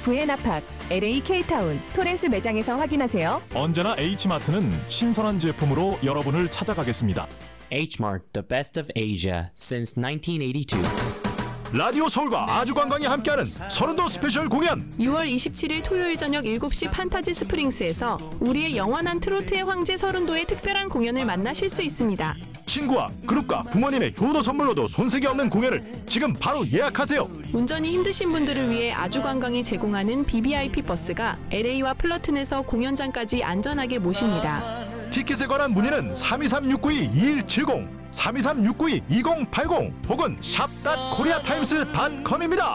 부에나팍, LA K타운, 토렌스 매장에서 확인하세요. 언제나 H마트는 신선한 제품으로 여러분을 찾아가겠습니다. H-Mart, the best of Asia since 1982. 라디오 서울과 아주관광이 함께하는 서른도 스페셜 공연 6월 27일 토요일 저녁 7시 판타지 스프링스에서 우리의 영원한 트로트의 황제 서른도의 특별한 공연을 만나실 수 있습니다. 친구와 그룹과 부모님의 효도 선물로도 손색이 없는 공연을 지금 바로 예약하세요. 운전이 힘드신 분들을 위해 아주관광이 제공하는 BBIP 버스가 LA와 플러튼에서 공연장까지 안전하게 모십니다. 티켓에 관한 문의는 323-692-2170, 323-692-2080 혹은 shop.koreatimes.com입니다.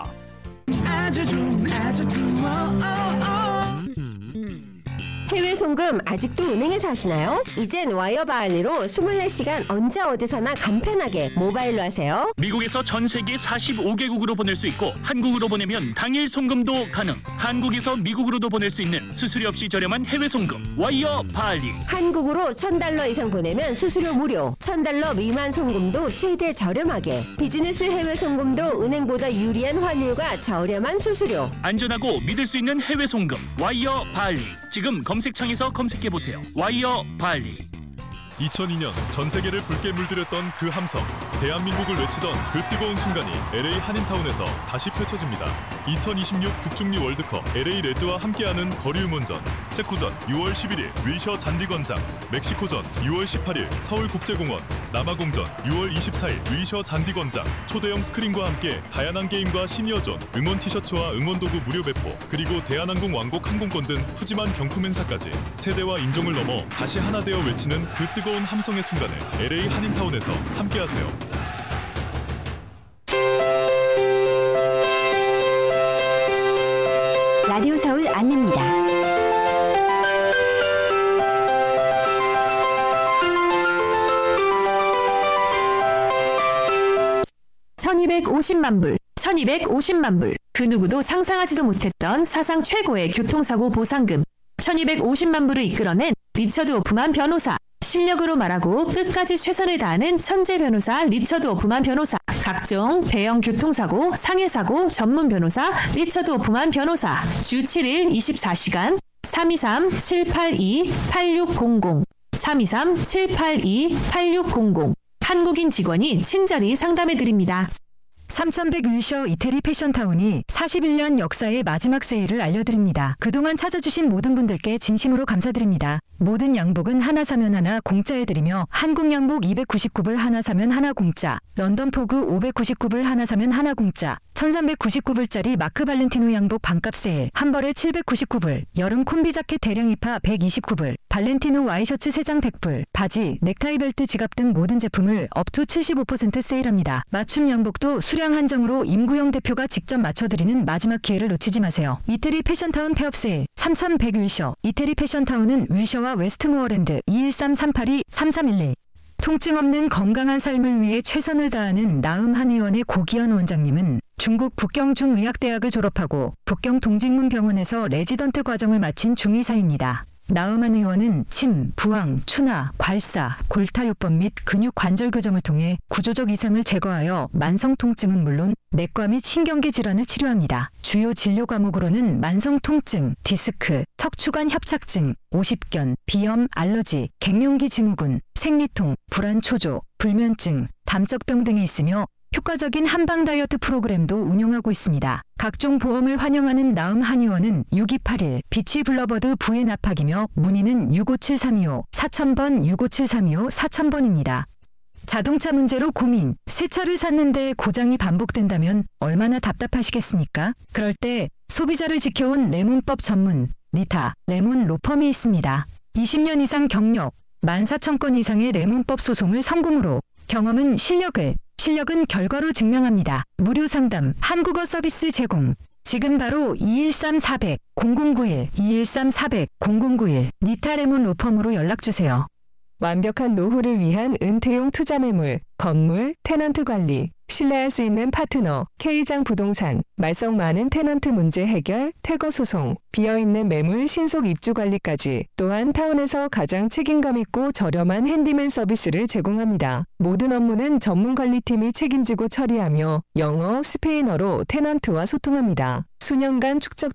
해외 송금 아직도 은행에서 하시나요? 이젠 와이어바 알리로 24시간 언제 어디서나 간편하게 모바일로 하세요. 미국에서 전 세계 45개국으로 보낼 수 있고 한국으로 보내면 당일 송금도 가능. 한국에서 미국으로도 보낼 수 있는 수수료 없이 저렴한 해외 송금 와이어바 알리. 한국으로 $1,000 이상 보내면 수수료 무료, $1,000 미만 송금도 최대 저렴하게. 비즈니스 해외 송금도 은행보다 유리한 환율과 저렴한 수수료. 안전하고 믿을 수 있는 해외 송금 와이어바 알리. 지금 검색창에서 검색해보세요. 와이어바 알리. 2002년 전 세계를 붉게 물들였던 그 함성, 대한민국을 외치던 그 뜨거운 순간이 LA 한인타운에서 다시 펼쳐집니다. 2026 북중미 월드컵 LA 레즈와 함께하는 거리응원전, 세쿠전 6월 11일 위셔 잔디광장, 멕시코전 6월 18일 서울국제공원, 남아공전 6월 24일 위셔 잔디광장, 초대형 스크린과 함께 다양한 게임과 시니어존, 응원 티셔츠와 응원도구 무료 배포, 그리고 대한항공 왕복 항공권 등 푸짐한 경품 행사까지 세대와 인종을 넘어 다시 하나 되어 외치는 그 뜨거운 함성의 순간을 LA 한인타운에서 함께하세요. 라디오 서울 안내입니다. $1250만 불. 그 누구도 상상하지도 못했던 사상 최고의 교통사고 보상금. 1250만 불을 이끌어낸 리처드 오프만 변호사. 실력으로 말하고 끝까지 최선을 다하는 천재 변호사 리처드 오프만 변호사. 각종 대형 교통사고, 상해사고 전문 변호사 리처드 오프만 변호사. 주 7일 24시간 323-782-8600 323-782-8600 한국인 직원이 친절히 상담해드립니다. 3100 윌셔 이태리 패션타운이 41년 역사의 마지막 세일을 알려드립니다. 그동안 찾아주신 모든 분들께 진심으로 감사드립니다. 모든 양복은 하나 사면 하나 공짜해드리며 한국 양복 299불 하나 사면 하나 공짜, 런던 포그 599불 하나 사면 하나 공짜, 1399불짜리 마크 발렌티노 양복 반값 세일, 한 벌에 799불, 여름 콤비 자켓 대량 입하 129불, 발렌티노 와이셔츠 3장 100불, 바지, 넥타이 벨트 지갑 등 모든 제품을 업투 75% 세일합니다. 맞춤 양복도 수량 한정으로 임구영 대표가 직접 맞춰드리는 마지막 기회를 놓치지 마세요. 이태리 패션타운 폐업 세일 3100 윌셔. 이태리 패션타운은 윌셔와 웨스트모어랜드 213-382-3311. 통증 없는 건강한 삶을 위해 최선을 다하는 나음 한의원의 고기현 원장님은 중국 북경중의학대학을 졸업하고 북경 동직문병원에서 레지던트 과정을 마친 중의사입니다. 나음 한의원은 침, 부항, 추나, 괄사, 골타요법 및 근육 관절 교정을 통해 구조적 이상을 제거하여 만성 통증은 물론 내과 및 신경계 질환을 치료합니다. 주요 진료 과목으로는 만성 통증, 디스크, 척추관 협착증, 오십견, 비염, 알러지, 갱년기 증후군, 생리통, 불안 초조, 불면증, 담적병 등이 있으며 효과적인 한방 다이어트 프로그램도 운영하고 있습니다. 각종 보험을 환영하는 나음 한의원은 6281 비치 블러버드 부에나팍이며 문의는 657-325 4000번 657-325 4000번입니다. 자동차 문제로 고민, 새 차를 샀는데 고장이 반복된다면 얼마나 답답하시겠습니까? 그럴 때 소비자를 지켜온 레몬법 전문 니타 레몬 로펌이 있습니다. 20년 이상 경력, 14,000건 이상의 레몬법 소송을 성공으로, 경험은 실력은 결과로 증명합니다. 무료 상담, 한국어 서비스 제공. 지금 바로 213-400-0091, 213-400-0091 니타 레몬 로펌으로 연락주세요. 완벽한 노후를 위한 은퇴용 투자 매물, 건물, 테넌트 관리, 신뢰할 수 있는 파트너, K장 부동산, 말썽 많은 테넌트 문제 해결, 퇴거 소송, 비어있는 매물 신속 입주 관리까지, 또한 타운에서 가장 책임감 있고 저렴한 핸디맨 서비스를 제공합니다. 모든 업무는 전문 관리팀이 책임지고 처리하며 영어, 스페인어로 테넌트와 소통합니다. 수년간 축적된